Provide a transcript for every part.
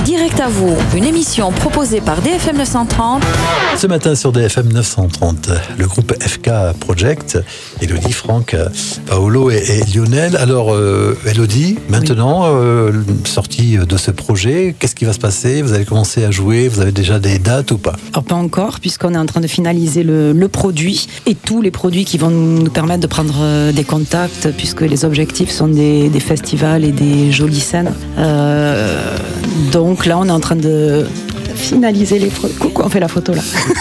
Direct à vous, une émission proposée par DFM 930. Ce matin sur DFM 930, le groupe FK Project, Elodie, Franck, Paolo et Lionel. Alors Elodie, maintenant, sortie de ce projet, qu'est-ce qui va se passer? Vous allez commencer à jouer, vous avez déjà des dates ou pas? Alors pas encore, puisqu'on est en train de finaliser le produit et tous les produits qui vont nous permettre de prendre des contacts, puisque les objectifs sont des festivals et des jolies scènes. Donc là, on est en train de finaliser les produits. Coucou, on fait la photo là.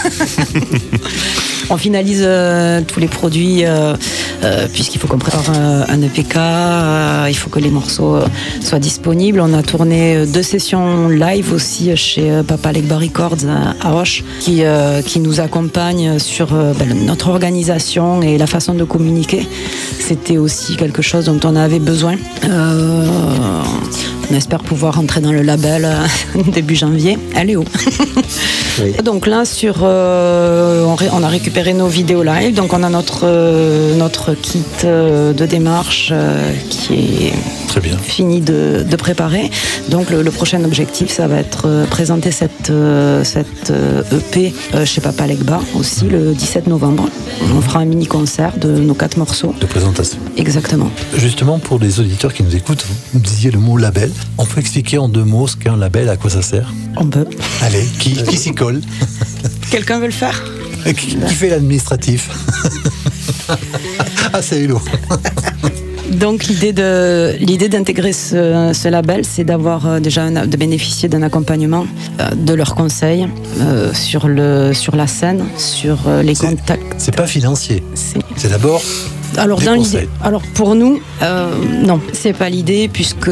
On finalise tous les produits puisqu'il faut qu'on prépare un EPK, il faut que les morceaux soient disponibles. On a tourné 2 sessions live aussi chez Papa Legba Records à Auch qui nous accompagne sur notre organisation et la façon de communiquer. C'était aussi quelque chose dont on avait besoin. On espère pouvoir entrer dans le label début janvier. Allez, oh. Oui. Donc là, on a récupéré nos vidéos live. Donc on a notre kit de démarche qui est très bien fini de préparer. Donc le prochain objectif, ça va être présenter cette EP chez Papa Legba aussi le 17 novembre. On fera un mini-concert de nos 4 morceaux. De présentation. Exactement. Justement, pour les auditeurs qui nous écoutent, vous disiez le mot label. On peut expliquer en 2 mots ce qu'est un label, à quoi ça sert? On peut. Allez, qui s'y colle? Quelqu'un veut le faire? Qui fait l'administratif? Ah, c'est Hello. Donc l'idée d'intégrer ce label, c'est d'avoir de bénéficier d'un accompagnement, de leurs conseils sur la scène, sur les contacts. C'est pas financier. C'est d'abord. Alors dans l'idée, pour nous, non, c'est pas l'idée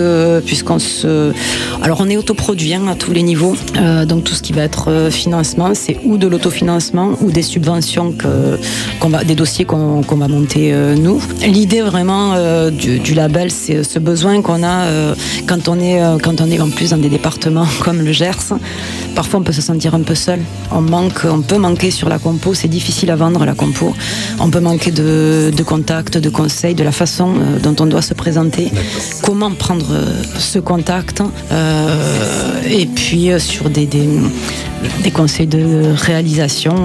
alors on est autoproduit à tous les niveaux, donc tout ce qui va être financement, c'est ou de l'autofinancement ou des subventions des dossiers qu'on va monter nous. L'idée vraiment du label, c'est ce besoin qu'on a quand on est en plus dans des départements comme le Gers. Parfois on peut se sentir un peu seul. On peut manquer sur la compo, c'est difficile à vendre la compo. On peut manquer de contacts, de conseils, de la façon dont on doit se présenter, comment prendre ce contact, et puis sur des conseils de réalisation,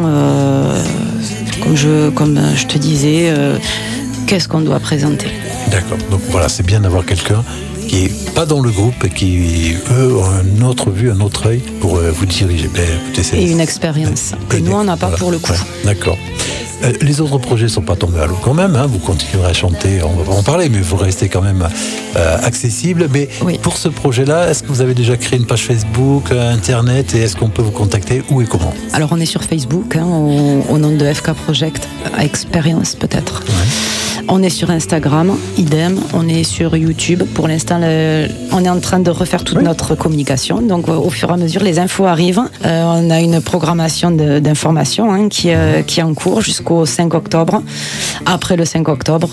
comme je te disais, qu'est-ce qu'on doit présenter. D'accord, donc voilà, c'est bien d'avoir quelqu'un qui n'est pas dans le groupe et qui, eux, ont une autre vue, un autre œil pour vous diriger. Et une expérience que nous, on n'a pas pour le coup. Ouais, d'accord. Les autres projets ne sont pas tombés à l'eau quand même, vous continuerez à chanter, on va en parler, mais vous restez quand même accessible. Mais oui. Pour ce projet-là, est-ce que vous avez déjà créé une page Facebook, Internet, et est-ce qu'on peut vous contacter, où et comment? Alors on est sur Facebook, au nom de FK Project, Experience peut-être. Ouais. On est sur Instagram, idem, on est sur YouTube. Pour l'instant, on est en train de refaire toute notre communication, donc au fur et à mesure, les infos arrivent. On a une programmation d'information qui est en cours jusqu'au 5 octobre. Après le 5 octobre,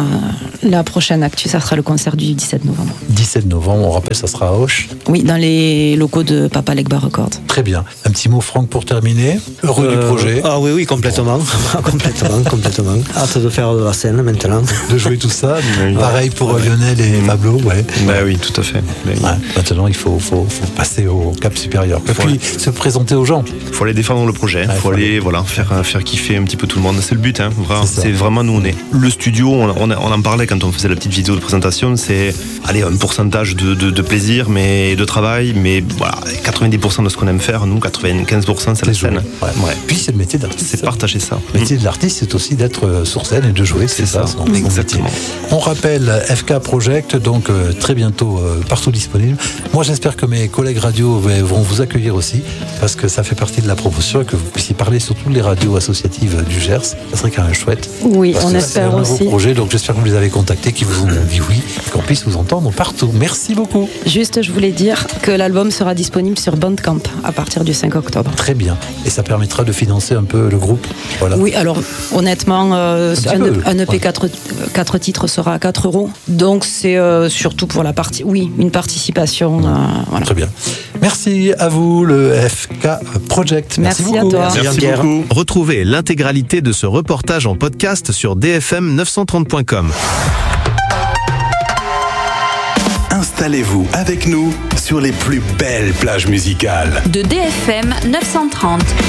la prochaine actu, ça sera le concert du 17 novembre. 17 novembre, on rappelle, ça sera à Auch? Oui, dans les locaux de Papa Legba Records. Très bien. Un petit mot, Franck, pour terminer. Heureux du projet? Ah oui, complètement. complètement. Hâte de faire de la scène maintenant. De jouer tout ça. Pareil pour Lionel et Pablo, ouais. Bah oui, tout à fait. Maintenant, il faut passer au cap supérieur. Et puis, se présenter aux gens. Il faut aller défendre le projet. Il faut aller faire kiffer un petit peu tout le monde. C'est le but. C'est vraiment nous, on est. Le studio, on en parlait quand on faisait la petite vidéo de présentation, c'est un pourcentage de plaisir, mais de travail, mais voilà, 90% de ce qu'on aime faire, nous, 95%, c'est la scène. Ouais. Puis c'est le métier d'artiste. C'est partager ça. Le métier de l'artiste, c'est aussi d'être sur scène et de jouer, c'est ça. Exactement. On rappelle FK Project, donc très bientôt partout disponible. Moi, j'espère que mes collègues radio vont vous accueillir aussi, parce que ça fait partie de la promotion et que vous puissiez parler sur toutes les radios associatives du Gers. Ça serait quand même chouette. Oui, on espère aussi. C'est un nouveau projet, donc j'espère que vous les avez contactés, qu'ils vous ont dit oui, et qu'on puisse vous entendre partout. Merci beaucoup. Juste, je voulais dire que l'album sera disponible sur Bandcamp à partir du 5 octobre. Très bien. Et ça permettra de financer un peu le groupe. Voilà. Oui, alors honnêtement, un EP 4 titres sera à 4 €. Donc c'est surtout pour une participation. Voilà. Très bien. Merci à vous, le FK Project. Merci beaucoup. À toi. Merci beaucoup. Retrouvez l'intégralité de ce reportage en podcast sur dfm930.com. installez-vous avec nous sur les plus belles plages musicales de DFM 930.